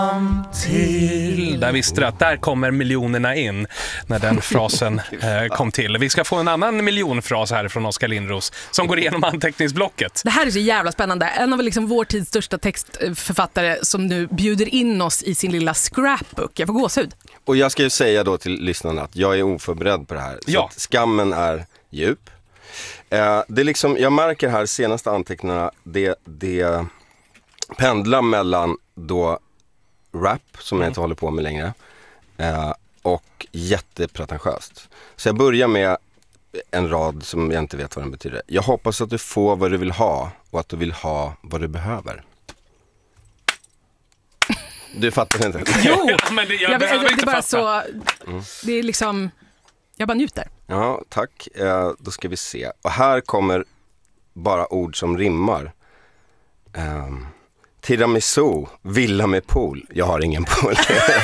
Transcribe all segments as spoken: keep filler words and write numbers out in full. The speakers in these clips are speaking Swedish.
till. Där visste du att där kommer miljonerna in när den frasen eh, kom till. Vi ska få en annan miljonfras här från Oskar Lindros som går igenom anteckningsblocket. Det här är så jävla spännande. En av liksom vår tids största textförfattare som nu bjuder in oss i sin lilla scrapbook. Jag får gåshud. Och jag ska ju säga då till lyssnarna att jag är oförberedd på det här. Så ja. att skammen är djup. Eh, det är liksom, jag märker här senaste anteckningarna, det, det pendlar mellan då rap, som mm. jag inte håller på med längre, eh, och jättepretentiöst. Så jag börjar med en rad som jag inte vet vad den betyder. Jag hoppas att du får vad du vill ha och att du vill ha vad du behöver. Du fattar inte. Jo, men det, jag jag, behöver det, inte det är bara fatta. så, mm. det är liksom, jag bara njuter. Ja, tack. Eh, då ska vi se. Och här kommer bara ord som rimmar. Um, tiramisu, villa med pool. Jag har ingen pool.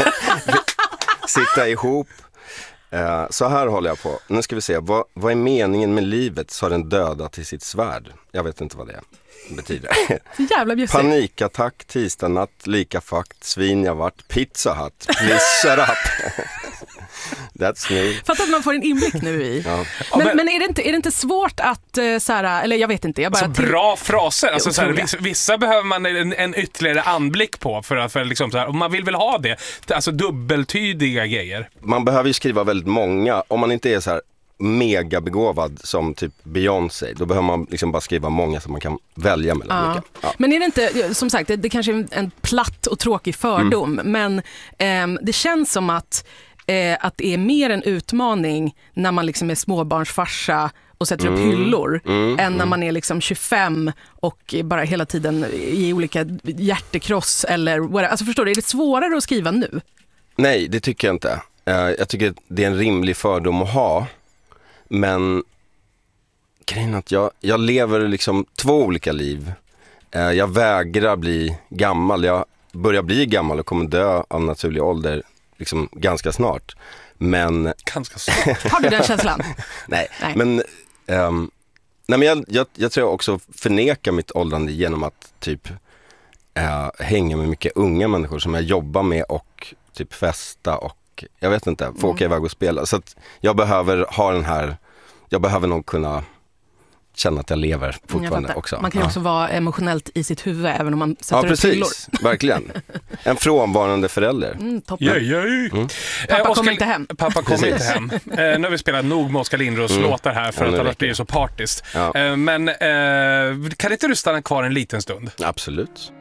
Sitta ihop. Uh, så här håller jag på. Nu ska vi se. Vad, vad är meningen med livet? Så har den döda till sitt svärd. Jag vet inte vad det betyder. Så jävla bjussig. Panikattack, tisdag natt, lika fakt, svin jag vart, pizza hut, please shut up. That's me. Fattar att man får en inblick nu i. Ja. Men, men är, det inte, är det inte svårt att så här, eller jag vet inte. Jag bara så till... bra fraser. Alltså, så här, vissa, vissa behöver man en, en ytterligare anblick på för att för liksom, så här, och man vill väl ha det. Alltså dubbeltydiga grejer. Man behöver ju skriva väldigt många. Om man inte är så här mega begåvad som typ Beyoncé, då behöver man liksom bara skriva många som man kan välja mellan. Ja. Olika. Ja. Men är det inte, som sagt, det, det kanske är en, en platt och tråkig fördom, mm. men eh, det känns som att eh, att det är mer en utmaning när man liksom är småbarnsfarsa och sätter mm. upp hyllor mm. än när mm. man är liksom tjugofem och bara hela tiden i olika hjärtekross eller whatever. Alltså förstår du, är det svårare att skriva nu? Nej, det tycker jag inte. Uh, jag tycker att det är en rimlig fördom att ha. Men grejen är att jag, jag lever liksom två olika liv. Uh, jag vägrar bli gammal. Jag börjar bli gammal och kommer dö av naturlig ålder liksom ganska snart. Men ganska snart. Har du den känslan? nej, nej, men um, nej, men jag, jag, jag tror jag också förnekar mitt åldrande genom att typ uh, hänga med mycket unga människor som jag jobbar med och typ festa och jag vet inte, få åka iväg och spela. Så att jag behöver ha den här, jag behöver nog kunna känna att jag lever fortfarande jag också. Man kan ju ja. också vara emotionellt i sitt huvud även om man sätter ja, upp precis. hyllor. Verkligen. En frånvarande förälder. Mm, toppen. Yay, yay. Mm. Pappa eh, Oskar, kommer inte hem. Pappa kommer inte hem. Eh, nu har vi spelat nog med Oskar Lindros mm. låtar här för ja, att annars blir det så partiskt. Ja. Eh, men eh, kan inte du stanna kvar en liten stund? Absolut.